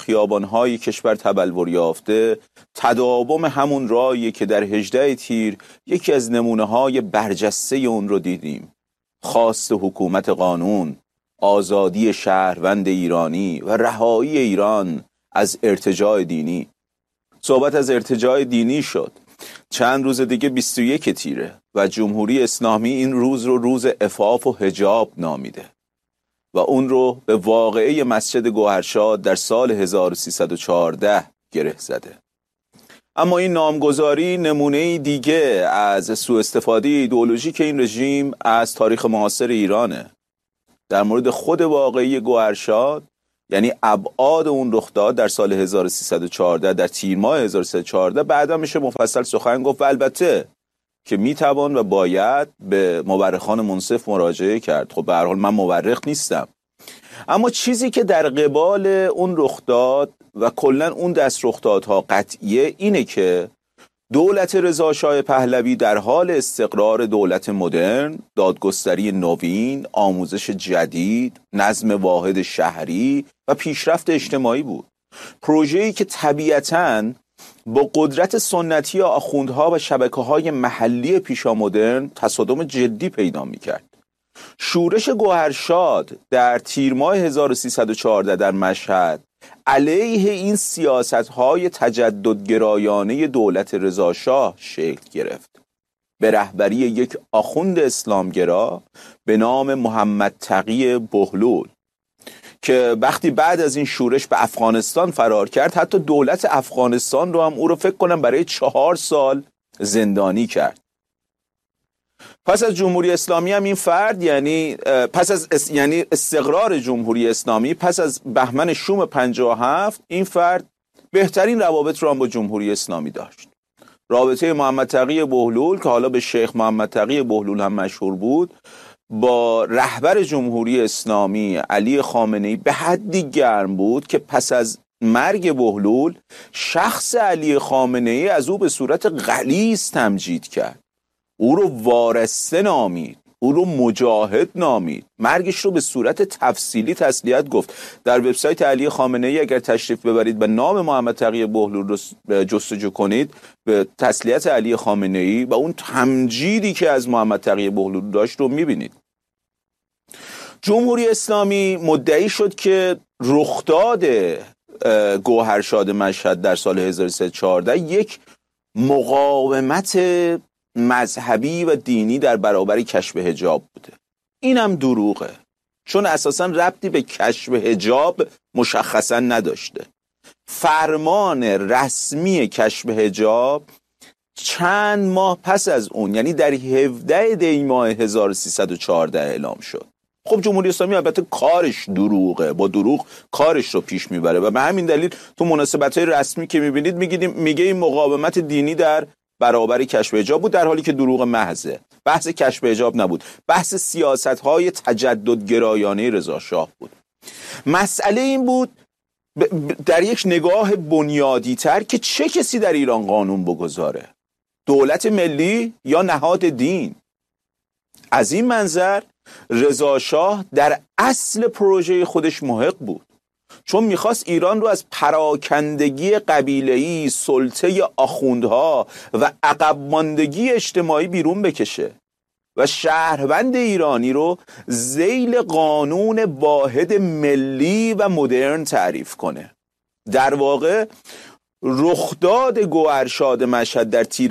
خیابان‌های کشور تبلور یافته تداوم همون راهی که در 18 تیر یکی از نمونه‌های برجسته اون رو دیدیم. خواست حکومت قانون، آزادی شهروند ایرانی و رهایی ایران از ارتجاع دینی. صحبت از ارتجاع دینی شد. چند روز دیگه 21 تیره و جمهوری اسلامی این روز رو روز عفاف و حجاب نامیده و اون رو به واقعه مسجد گوهرشاد در سال 1314 گره زده. اما این نامگذاری نمونه دیگه از سوء استفاده ایدئولوژیک این رژیم از تاریخ معاصر ایرانه. در مورد خود واقعه گوهرشاد، یعنی ابعاد اون رخداد در سال 1314 در تیر ماه 1314 بعدا میشه مفصل سخن گفت و البته که میتوان و باید به مورخان منصف مراجعه کرد. خب به هر حال من مورخ نیستم، اما چیزی که در قبال اون رخداد و کلا اون دست رخدادها قطعیه اینه که دولت رضا شاه پهلوی در حال استقرار دولت مدرن، دادگستری نوین، آموزش جدید، نظم واحد شهری و پیشرفت اجتماعی بود. پروژه‌ای که طبیعتاً با قدرت سنتی آخوندها و شبکه‌های محلی پیشامدرن تصادم جدی پیدا می‌کرد. شورش گوهرشاد در تیر ماه 1314 در مشهد علیه این سیاست‌های تجددگرایانه دولت رضا شاه شکل گرفت به رهبری یک آخوند اسلامگرا به نام محمد تقی بهلول که وقتی بعد از این شورش به افغانستان فرار کرد، حتی دولت افغانستان رو هم او رو فکر کنم برای 4 سال زندانی کرد. پس از جمهوری اسلامی هم این فرد یعنی استقرار جمهوری اسلامی پس از بهمن شوم 57 این فرد بهترین روابط رو هم با جمهوری اسلامی داشت. رابطه محمد تقی بهلول که حالا به شیخ محمد تقی بهلول هم مشهور بود با رهبر جمهوری اسلامی علی خامنه‌ای به حدی گرم بود که پس از مرگ بهلول شخص علی خامنه‌ای از او به صورت غلیظ تمجید کرد. او رو وارسته نامید، او رو مجاهد نامید، مرگش رو به صورت تفصیلی تسلیت گفت. در وبسایت علی خامنه‌ای اگر تشریف ببرید و نام محمد تقی بهلول رو جستجو کنید، به تسلیت علی خامنه‌ای و اون تمجیدی که از محمد تقی بهلول داشت رو میبینید. جمهوری اسلامی مدعی شد که رخداد گوهرشاد مشهد در سال 1314 یک مقاومت مذهبی و دینی در برابر کشف حجاب بوده. اینم دروغه، چون اساساً ربطی به کشف حجاب مشخصاً نداشته. فرمان رسمی کشف حجاب چند ماه پس از اون، یعنی در 17 دی ماه 1314 اعلام شد. خب جمهوری اسلامی البته کارش دروغه، با دروغ کارش رو پیش میبره و به همین دلیل تو مناسبت‌های رسمی که میبینید میگه این مقاومت دینی در برابر کشف حجاب بود، در حالی که دروغ محضه. بحث کشف حجاب نبود، بحث سیاست‌های تجددگرایانه رضا شاه بود. مسئله این بود در یک نگاه بنیادی‌تر که چه کسی در ایران قانون بگذاره، دولت ملی یا نهاد دین؟ از این منظر رضا شاه در اصل پروژه خودش محق بود، چون میخواست ایران رو از پراکندگی قبیله‌ای، سلطه آخوندها و عقب ماندگی اجتماعی بیرون بکشه و شهروند ایرانی رو ذیل قانون واحد ملی و مدرن تعریف کنه. در واقع رخداد گوهرشاد مشهد در تیر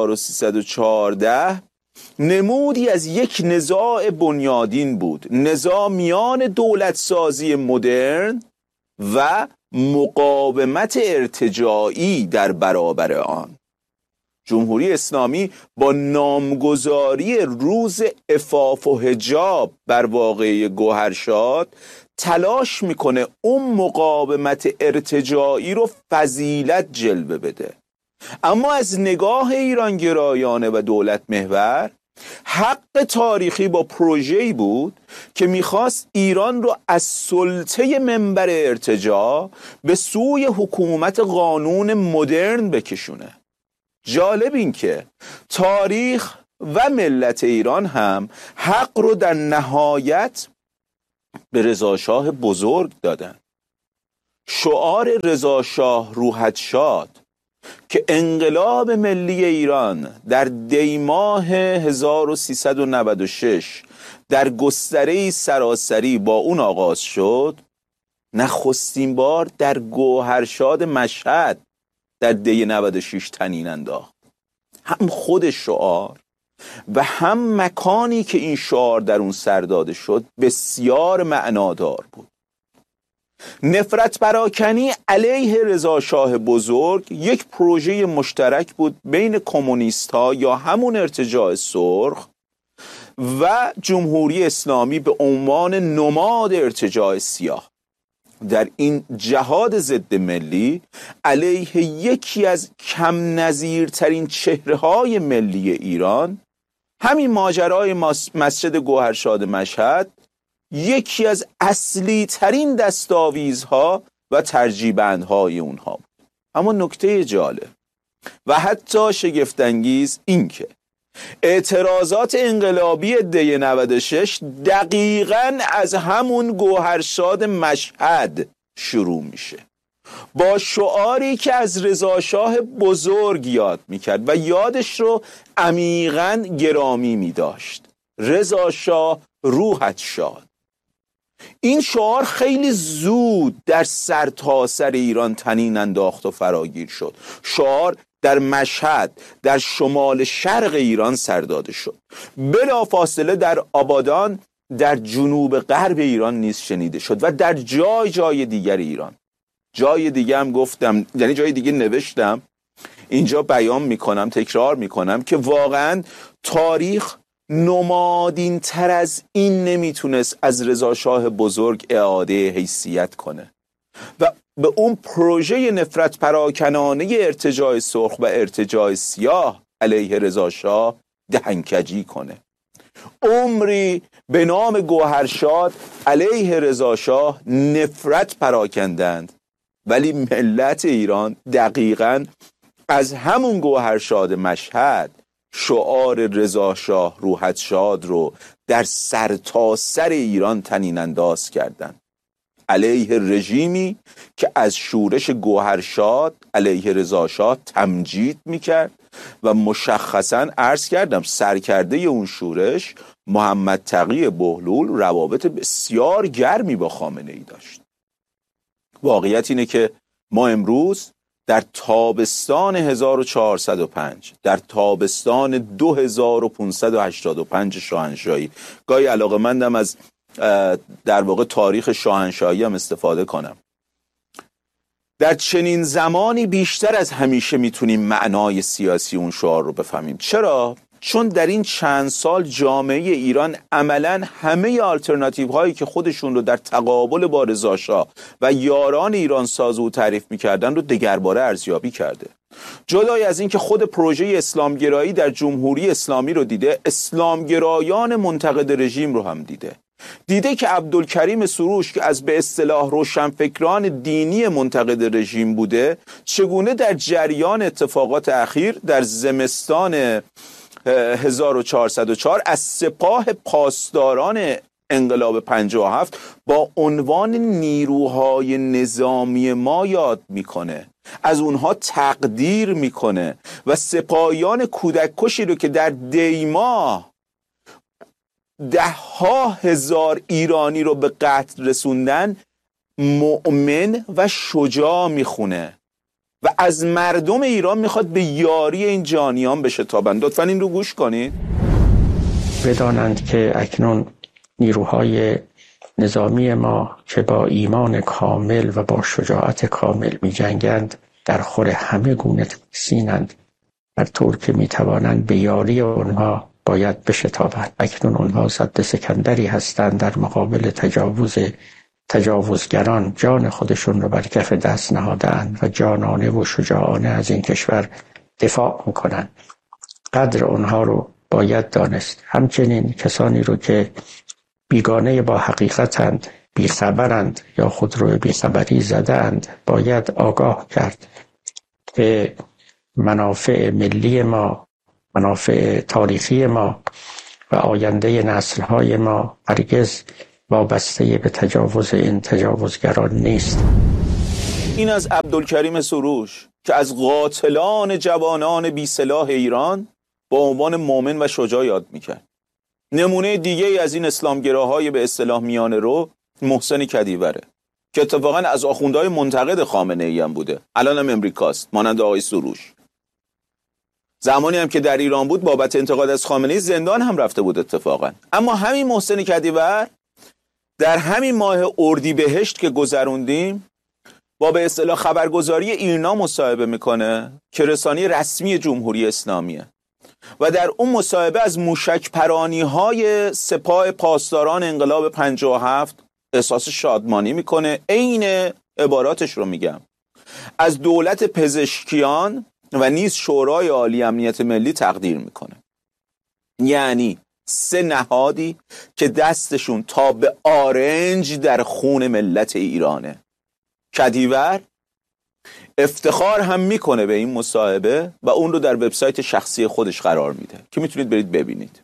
1314 نمودی از یک نزاع بنیادین بود، نزاع میان دولت سازی مدرن و مقاومت ارتجاعی در برابر آن. جمهوری اسلامی با نامگذاری روز عفاف و حجاب بر واقعه گوهرشاد تلاش میکنه اون مقاومت ارتجاعی رو فضیلت جلوه بده، اما از نگاه ایرانگرایانه و دولت محور حق تاریخی با پروژه‌ای بود که میخواست ایران رو از سلطه منبر ارتجاع به سوی حکومت قانون مدرن بکشونه. جالب این که تاریخ و ملت ایران هم حق رو در نهایت به رضا شاه بزرگ دادن. شعار رضا شاه روحت شاد که انقلاب ملی ایران در دیماه 1396 در گستره سراسری با اون آغاز شد، نخستین بار در گوهرشاد مشهد در دی 96 طنین انداخت. هم خود شعار و هم مکانی که این شعار در اون سر داده شد بسیار معنادار بود. نفرت پراکنی علیه رضا شاه بزرگ یک پروژه مشترک بود بین کمونیست ها یا همون ارتجاع سرخ و جمهوری اسلامی به عنوان نماد ارتجاع سیاه. در این جهاد ضد ملی علیه یکی از کم نظیرترین چهره‌های ملی ایران، همین ماجرای مسجد گوهرشاد مشهد یکی از اصلی ترین دستاویزها و ترجیبندهای اونها بود. اما نکته جالب و حتی شگفت‌انگیز این که اعتراضات انقلابی دی 96 دقیقاً از همون گوهرشاد مشهد شروع میشه، با شعاری که از رضا شاه بزرگ یاد میکرد و یادش رو عمیقاً گرامی میداشت: رضا شاه روحت شاد. این شعار خیلی زود در سرتاسر ایران طنین انداخت و فراگیر شد. شعار در مشهد در شمال شرق ایران سر داده شد، بلافاصله در آبادان در جنوب غرب ایران نیز شنیده شد و در جای دیگر ایران. جای دیگه هم گفتم، یعنی جای دیگه نوشتم، اینجا بیان میکنم، تکرار میکنم که واقعا تاریخ نمادین تر از این نمیتونست از رضا شاه بزرگ اعاده حیثیت کنه و به اون پروژه نفرت پراکنانه ارتجاع سرخ و ارتجاع سیاه علیه رضا شاه دهنکجی کنه. عمری به نام گوهرشاد علیه رضا شاه نفرت پراکندند، ولی ملت ایران دقیقاً از همون گوهرشاد مشهد شعار رضا شاه روحت شاد رو در سرتاسر ایران طنین انداز کردند، علیه رژیمی که از شورش گوهرشاد علیه رضا شاه تمجید میکرد و مشخصاً عرض کردم سرکرده اون شورش محمد تقی بهلول روابط بسیار گرمی با خامنه ای داشت. واقعیت اینه که ما امروز در تابستان 1405 در تابستان 2585 شاهنشاهی، گاهی علاقه‌مندم از در واقع تاریخ شاهنشاهی هم استفاده کنم، در چنین زمانی بیشتر از همیشه میتونیم معنای سیاسی اون شعار رو بفهمیم. چرا؟ چون در این چند سال جامعه ایران عملاً همه آلترناتیو هایی که خودشون رو در تقابل با رضا شاه و یاران ایران ساز او تعریف میکردن رو دگرباره ارزیابی کرده. جدای از این که خود پروژه اسلامگرایی در جمهوری اسلامی رو دیده، اسلامگرایان منتقد رژیم رو هم دیده که عبدالکریم سروش که از به اصطلاح روشنفکران دینی منتقد رژیم بوده، چگونه در جریان اتفاقات اخیر در زمستان 1404 از سپاه پاسداران انقلاب 57 با عنوان نیروهای نظامی ما یاد میکنه، از اونها تقدیر میکنه و سپاهیان کودک کشی رو که در دیماه 10,000 ایرانی رو به قتل رسوندن مؤمن و شجاع میخونه و از مردم ایران میخواد به یاری این جانیان بشتابند. لطفاً این رو گوش کنید. بدانند که اکنون نیروهای نظامی ما که با ایمان کامل و با شجاعت کامل می جنگند در خور همه گونه سینند، بر طور که می توانند به یاری آنها باید بشتابند. اکنون آنها سد سکندری هستند در مقابل تجاوزگران جان خودشون رو بر کف دست نهادند و جانانه و شجاعانه از این کشور دفاع میکنند. قدر آنها رو باید دانست. همچنین کسانی رو که بیگانه با حقیقتند، بیخبرند یا خود رو بیخبری زدند، باید آگاه کرد که منافع ملی ما، منافع تاریخی ما و آینده نسل‌های ما هرگز وابسته به تجاوز این تجاوزگران نیست. این از عبدالکریم سروش که از قاتلان جوانان بی سلاح ایران با عنوان مؤمن و شجاع یاد میکرد. نمونه دیگه از این اسلامگراهای به اصطلاح میانه رو محسن کدیوره که اتفاقا از آخوندهای منتقد خامنه ای هم بوده، الان هم امریکاست، مانند آقای سروش. زمانی هم که در ایران بود بابت انتقاد از خامنه ای زندان هم رفته بود اتفاقا. اما همین محسن کدیور در همین ماه اردیبهشت که گذروندیم با به اصطلاح خبرگزاری ایرنا مصاحبه میکنه که رسانه رسمی جمهوری اسلامیه و در اون مصاحبه از موشک پرانی های سپاه پاسداران انقلاب 57 احساس شادمانی میکنه. عین عباراتش رو میگم، از دولت پزشکیان و نیز شورای عالی امنیت ملی تقدیر میکنه. یعنی سه نهادی که دستشون تا به آرنج در خون ملت ایرانه. کدیور افتخار هم میکنه به این مصاحبه و اون رو در وبسایت شخصی خودش قرار میده که میتونید برید ببینید.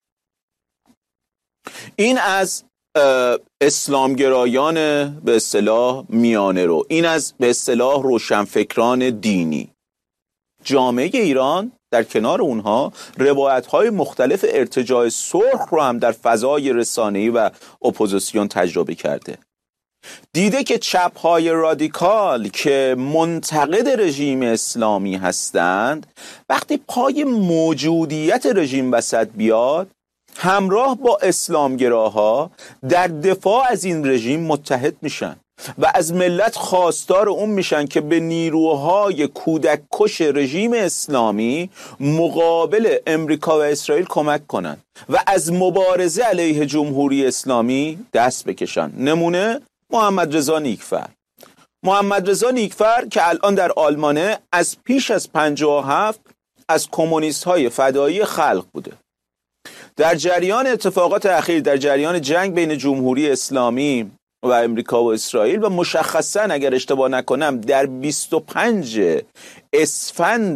این از اسلامگرایان به اصطلاح میانه رو، این از به اصطلاح روشنفکران دینی. جامعه ایران در کنار اونها روایت‌های مختلف ارتجاع سرخ رو هم در فضای رسانه‌ای و اپوزیسیون تجربه کرده. دیده که چپ‌های رادیکال که منتقد رژیم اسلامی هستند وقتی پای موجودیت رژیم وسط بیاد همراه با اسلامگراها در دفاع از این رژیم متحد میشن و از ملت خواستار اون میشن که به نیروهای کودک کش رژیم اسلامی مقابل امریکا و اسرائیل کمک کنن و از مبارزه علیه جمهوری اسلامی دست بکشن. نمونه محمد رضا نیکفر. محمد رضا نیکفر که الان در آلمانه از پیش از 57 از کمونیست های فدایی خلق بوده. در جریان اتفاقات اخیر، در جریان جنگ بین جمهوری اسلامی و امریکا و اسرائیل و مشخصا اگر اشتباه نکنم در 25 اسفند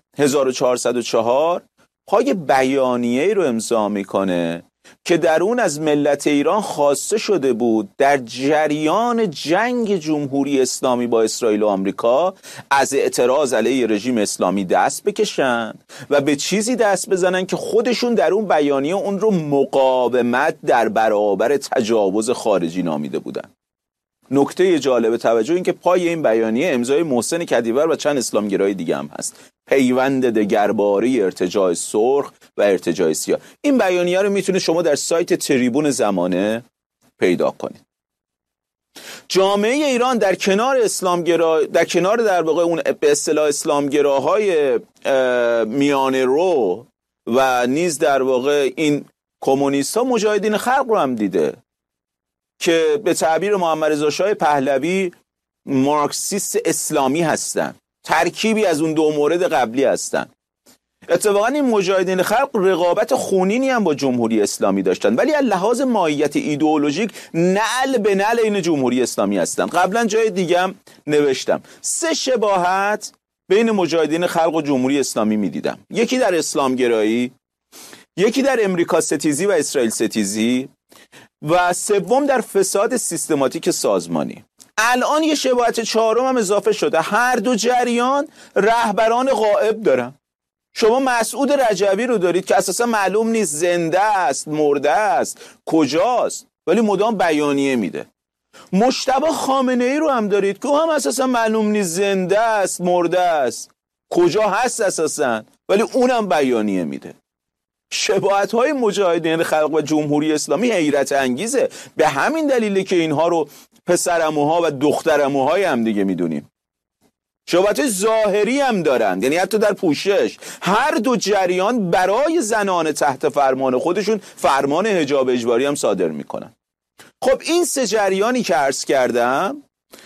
1404 پای بیانیه رو امضا میکنه که در اون از ملت ایران خواسته شده بود در جریان جنگ جمهوری اسلامی با اسرائیل و آمریکا از اعتراض علیه رژیم اسلامی دست بکشن و به چیزی دست بزنن که خودشون در اون بیانیه اون رو مقاومت در برابر تجاوز خارجی نامیده بودن. نکته جالب توجه این که پای این بیانیه امضای محسن کدیور و چند اسلامگرای دیگه هم هست. پیوند دگرباره ارتجاع سرخ و ارتجاع سیاه. این بیانیه رو میتونه شما در سایت تریبون زمانه پیدا کنید. جامعه ایران در کنار اسلامگرا، در کنار در واقع اون به اصطلاح اسلامگراهای میانه رو و نیز در واقع این کمونیست ها مجاهدین خلق رو هم دیده که به تعبیر محمد رضا شاه پهلوی مارکسیست اسلامی هستن، ترکیبی از اون دو مورد قبلی هستن. اتفاقا این مجاهدین خلق رقابت خونینی هم با جمهوری اسلامی داشتن ولی از لحاظ ماهیت ایدئولوژیک نعل به نعل این جمهوری اسلامی هستن. قبلا جای دیگه هم نوشتم 3 شباهت بین مجاهدین خلق و جمهوری اسلامی میدیدم. یکی در اسلام گرایی، یکی در امریکا ستیزی و اسرائیل ستیزی و سوم در فساد سیستماتیک سازمانی. الان یه شباهت چهارم هم اضافه شده. هر دو جریان رهبران غائب دارن. شما مسعود رجبی رو دارید که اساسا معلوم نیست زنده است، مرده است، کجاست، ولی مدام بیانیه میده. مجتبی خامنه ای رو هم دارید که هم اساسا معلوم نیست زنده است، مرده است، کجا هست اساسا، ولی اونم بیانیه میده. شباهت‌های مجاهدین خلق و جمهوری اسلامی حیرت انگیزه. به همین دلیله که اینها رو پسرعموها و دخترعموهای هم دیگه میدونیم. شباهت ظاهری هم دارن، یعنی حتی در پوشش. هر دو جریان برای زنان تحت فرمان خودشون فرمان حجاب اجباری هم صادر میکنن. خب این 3 جریانی که عرض کردم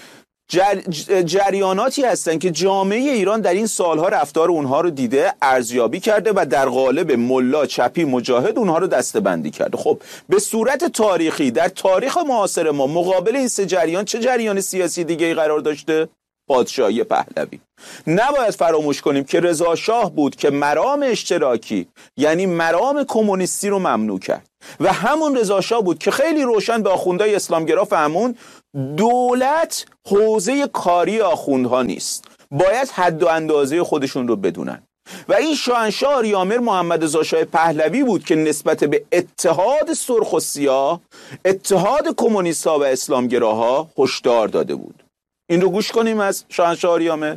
جریاناتی هستن که جامعه ایران در این سالها رفتار اونها رو دیده، ارزیابی کرده و در قالب ملا چپی مجاهد اونها رو دسته‌بندی کرده. خب به صورت تاریخی در تاریخ معاصر ما مقابل این 3 جریان چه جریان سیاسی دیگه‌ای قرار داشته؟ پادشاهی پهلوی. نباید فراموش کنیم که رضا شاه بود که مرام اشتراکی یعنی مرام کمونیستی رو ممنوع کرد و همون رضا شاه بود که خیلی روشن به آخوندهای اسلامگرا فهمون دولت حوزه کاری آخوندها نیست، باید حد و اندازه خودشون رو بدونن. و این شاهنشاه آریامر محمد رضا شاه پهلوی بود که نسبت به اتحاد سرخ و سیاه، اتحاد کمونیست‌ها و اسلامگراها هشدار داده بود. این رو گوش کنیم از شاهنشاه آریامر.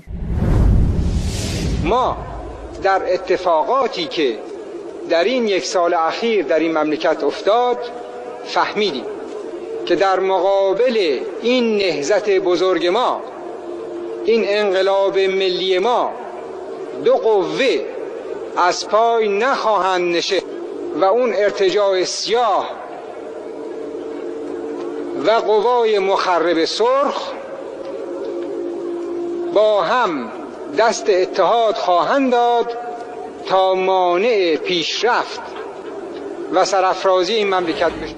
ما در اتفاقاتی که در این 1 سال اخیر در این مملکت افتاد فهمیدیم که در مقابل این نهضت بزرگ ما، این انقلاب ملی ما، 2 قوه از پای نخواهند نشست و اون ارتجاع سیاه و قوای مخرب سرخ با هم دست اتحاد خواهند داد تا مانع پیشرفت و سرافرازی این مملکت بشه.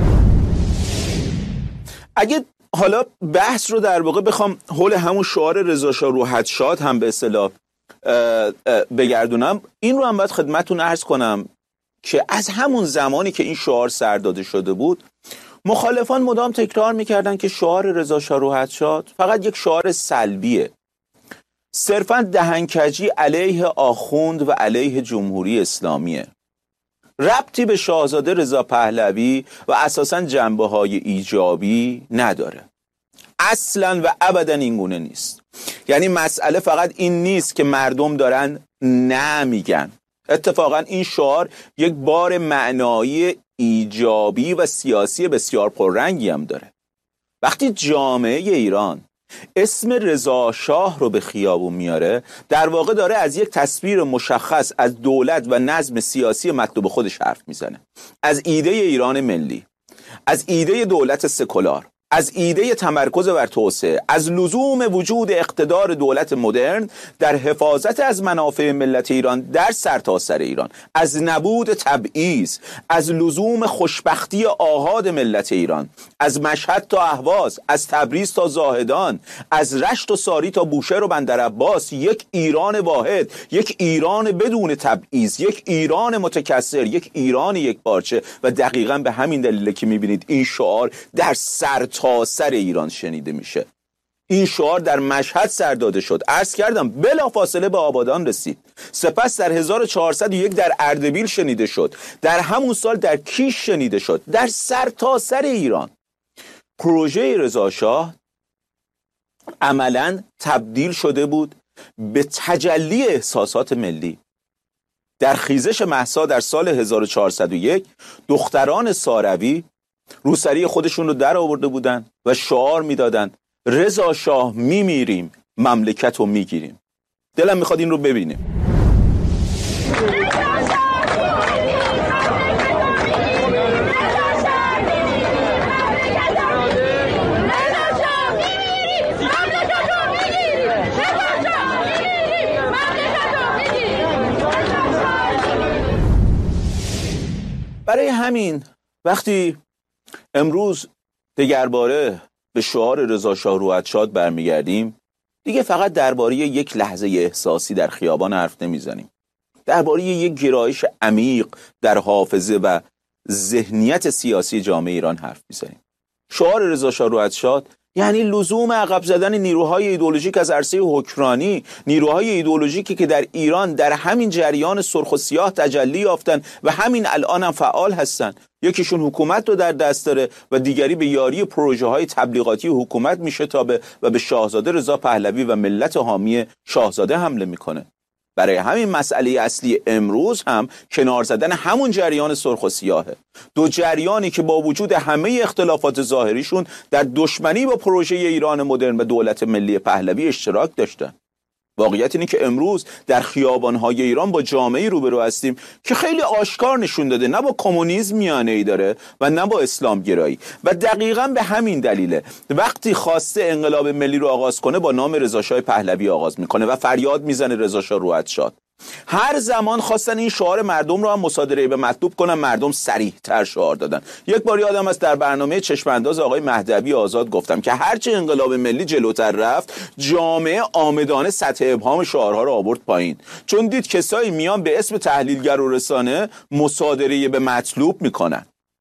اگه حالا بحث رو در واقع بخوام حول همون شعار رضا شاه روحت شاد هم به اصطلاح بگردونم، این رو هم باید خدمتتون عرض کنم که از همون زمانی که این شعار سر داده شده بود، مخالفان مدام تکرار میکردن که شعار رضا شاه روحت شاد فقط یک شعار سلبیه، صرفاً دهنکجی علیه آخوند و علیه جمهوری اسلامیه، ربطی به شاهزاده رضا پهلوی و اساساً جنبه‌های ایجابی نداره. اصلاً و ابداً این گونه نیست. یعنی مسئله فقط این نیست که مردم دارن نه میگن، اتفاقاً این شعار یک بار معنایی ایجابی و سیاسی بسیار پررنگی هم داره. وقتی جامعه ایران اسم رضا شاه رو به خیابون میاره، در واقع داره از یک تصویر مشخص از دولت و نظم سیاسی مطلوب خودش حرف میزنه، از ایده ایران ملی، از ایده دولت سکولار، از ایده تمرکز بر توسعه، از لزوم وجود اقتدار دولت مدرن در حفاظت از منافع ملت ایران در سرتاسر ایران، از نبود تبعیض، از لزوم خوشبختی آحاد ملت ایران، از مشهد تا اهواز، از تبریز تا زاهدان، از رشت و ساری تا بوشهر و بندرعباس، یک ایران واحد، یک ایران بدون تبعیض، یک ایران متکثر، یک ایران یک پارچه. و دقیقاً به همین دلیل که میبینید این شعار در سرتاسر ایران شنیده میشه. این شعار در مشهد سر داده شد، عرض کردم بلافاصله به آبادان رسید، سپس در 1401 در اردبیل شنیده شد، در همون سال در کیش شنیده شد، در سرتاسر ایران. پروژه رضا شاه عملاً تبدیل شده بود به تجلی احساسات ملی. در خیزش مهسا در سال 1401 دختران ساروی روسری خودشون رو در آورده بودن و شعار میدادن رضا شاه میمیریم مملکت رو میگیریم. دلم میخواد این رو ببینیم. برای همین وقتی امروز دگرباره به شعار رضا شاه روحت شاد برمیگردیم، دیگه فقط درباره یک لحظه احساسی در خیابان حرف نمیزنیم، درباره یک گرایش عمیق در حافظه و ذهنیت سیاسی جامعه ایران حرف میزنیم. شعار رضا شاه روحت شاد یعنی لزوم عقب زدن نیروهای ایدئولوژیک از عرصه حکمرانی، نیروهای ایدئولوژیکی که در ایران در همین جریان سرخ و سیاه تجلی یافتن و همین الان هم فعال هستن. یکیشون حکومت رو در دست داره و دیگری به یاری پروژه های تبلیغاتی حکومت میشتابه و به شاهزاده رضا پهلوی و ملت حامی شاهزاده حمله میکنه. برای همین مسئله اصلی امروز هم کنار زدن همون جریان سرخ و سیاهه. 2 جریانی که با وجود همه اختلافات ظاهریشون در دشمنی با پروژه ایران مدرن و دولت ملی پهلوی اشتراک داشتن. واقعیت اینه که امروز در خیابان‌های ایران با جامعه‌ای روبرو هستیم که خیلی آشکار نشون داده نه با کمونیسم میانه‌ای داره و نه با اسلام گرایی. و دقیقاً به همین دلیله وقتی خواسته انقلاب ملی رو آغاز کنه با نام رضا شاه پهلوی آغاز میکنه و فریاد میزنه رضا شاه روحت شاد. هر زمان خواستن این شعار مردم رو هم مصادره به مطلوب کنن، مردم صریح‌تر شعار دادن. یک بار یادم است در برنامه چشم انداز آقای مهدوی آزاد گفتم که هرچه انقلاب ملی جلوتر رفت، جامعه آمدانه سطح ابهام شعارها رو آورد پایین، چون دید کسایی میان به اسم تحلیلگر و رسانه مصادره به مطلوب میکنن.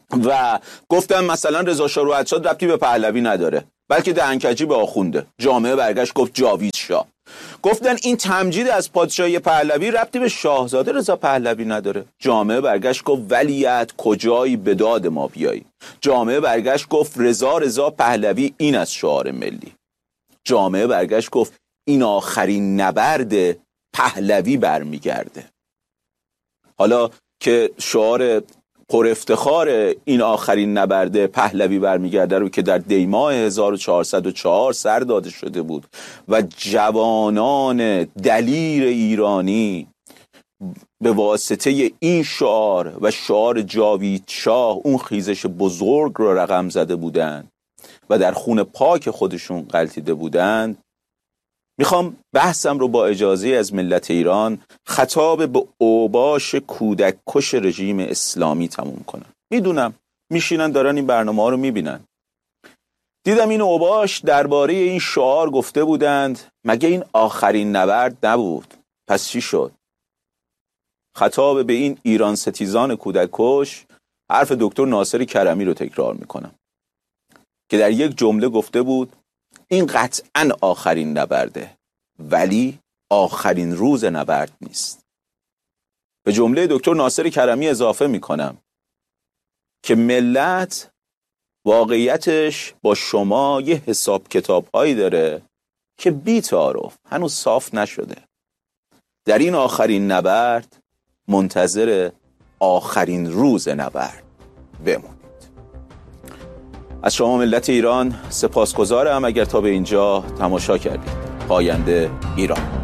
و گفتن مثلا رضا شاه روحت‌شاد ربطی به پهلوی نداره بلکه دهنکجی به آخونده. جامعه برگشت گفت جاوید شاه. گفتن این تمجید از پادشاهی پهلوی ربطی به شاهزاده رضا پهلوی نداره. جامعه برگشت گفت ولیعت کجایی به داد ما بیایی. جامعه برگشت گفت رضا پهلوی این از شعار ملی. جامعه برگشت گفت این آخرین نبرد پهلوی برمیگرده. حالا که شعار پر افتخار این آخرین نبرد پهلوی برمیگرده رو که در دیماه 1404 سر داده شده بود و جوانان دلیر ایرانی به واسطه این شعار و شعار جاوید شاه اون خیزش بزرگ رو رقم زده بودند و در خون پاک خودشون غلتیده بودند، میخوام بحثم رو با اجازه از ملت ایران خطاب به اوباش کودک کش رژیم اسلامی تموم کنم. میدونم میشینن دارن این برنامه ها رو میبینن. دیدم این اوباش درباره این شعار گفته بودند مگه این آخرین نبرد نبود؟ پس چی شد؟ خطاب به این ایران ستیزان کودک کش حرف دکتر ناصر کرمی رو تکرار میکنم که در یک جمله گفته بود این قطعاً آخرین نبرده ولی آخرین روز نبرد نیست. به جمله دکتر ناصر کرمی اضافه میکنم که ملت واقعیتش با شما یه حساب کتاب هایی داره که بی تعارف هنوز صاف نشده. در این آخرین نبرد منتظر آخرین روز نبرد بمونید. از شما ملت ایران سپاسگزارم اگر تا به اینجا تماشا کردید. پاینده ایران.